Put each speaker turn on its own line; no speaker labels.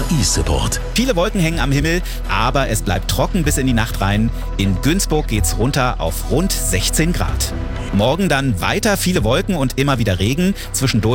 e-Support.
Viele Wolken hängen am Himmel, aber es bleibt trocken bis in die Nacht rein. In Günzburg geht's runter auf rund 16 Grad. Morgen dann weiter viele Wolken und immer wieder Regen. Zwischendurch